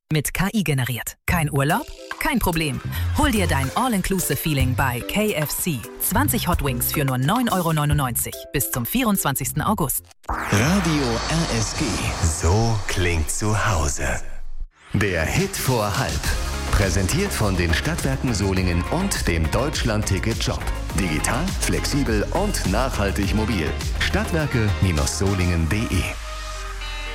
Mit KI generiert. Kein Urlaub? Kein Problem. Hol dir dein All-Inclusive-Feeling bei KFC. 20 Hot Wings für nur 9,99 € bis zum 24. August. Radio RSG. So klingt zu Hause. Der Hit vor halb. Präsentiert von den Stadtwerken Solingen und dem Deutschland-Ticket-Job. Digital, flexibel und nachhaltig mobil. Stadtwerke-solingen.de